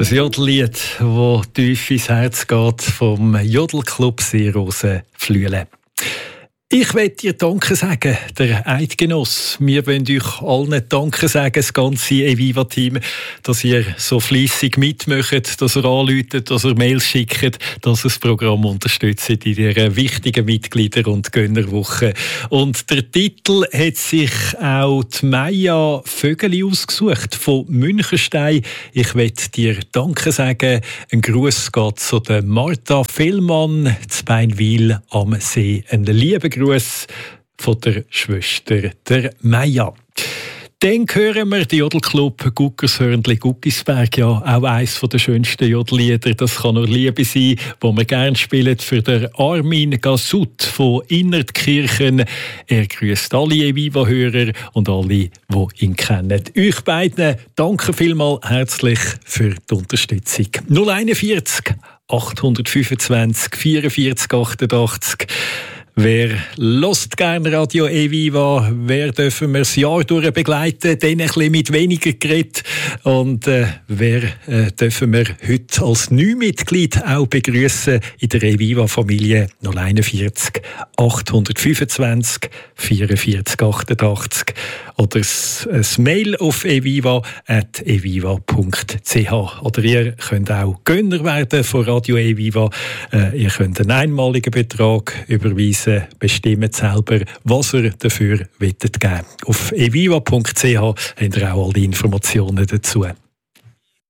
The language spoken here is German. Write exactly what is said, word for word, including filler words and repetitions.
Ein Jodellied, das tief ins Herz geht, vom Jodelclub Seerosen Flüelen. Ich möchte dir Danke sagen, der Eidgenoss. Wir wollen euch allen Danke sagen, das ganze Eviva-Team, dass ihr so fleissig mitmacht, dass ihr anruft, dass ihr Mails schickt, dass ihr das Programm unterstützt in dieser wichtigen Mitglieder- und Gönnerwoche. Und der Titel hat sich auch die Maja Vögeli ausgesucht von Münchenstein. Ich möchte dir Danke sagen. Ein Gruß geht zu der Martha Villmann zu Beinwil am See. Ein lieber Gruß von der Schwester der Maja. Dann hören wir den Jodelclub Guckershörnli Guckisberg, ja auch eines der schönsten Jodellieder. Das kann nur Liebe sein, wo wir gerne spielen für den Armin Gasut von Innertkirchen. Er grüßt alle Eviva-Hörer und alle, die ihn kennen. Euch beiden danke vielmals herzlich für die Unterstützung. null einundvierzig achthundertfünfundzwanzig vierundvierzig achtundachtzig. Wer hört gerne Radio Eviva? Wer dürfen wir das Jahr durch begleiten? Dann ein bisschen mit weniger geredet. Und äh, wer äh, dürfen wir heute als Neumitglied auch begrüßen in der Eviva-Familie? null einundvierzig achthundertfünfundzwanzig vierundvierzig achtundachtzig. Oder ein Mail auf eviva at eviva punkt c h. Oder ihr könnt auch Gönner werden von Radio Eviva. Äh, ihr könnt einen einmaligen Betrag überweisen, bestimmt selber, was ihr dafür geben wollt. Auf eviva punkt c h habt ihr auch alle Informationen dazu.